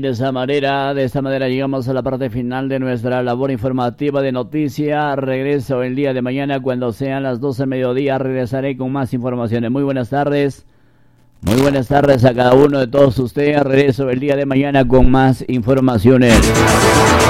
de esta manera llegamos a la parte final de nuestra labor informativa de noticias. Regreso el día de mañana cuando sean las 12 del mediodía. Regresaré con más informaciones. Muy buenas tardes. Muy buenas tardes a cada uno de todos ustedes. Regreso el día de mañana con más informaciones.